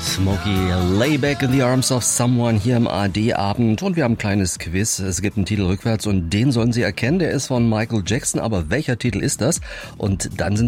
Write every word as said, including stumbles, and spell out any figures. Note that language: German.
Smokey, Lay Back in the Arms of Someone hier im A R D-Abend und wir haben ein kleines Quiz. Es gibt einen Titel rückwärts und den sollen Sie erkennen. Der ist von Michael Jackson, aber welcher Titel ist das? Und dann sind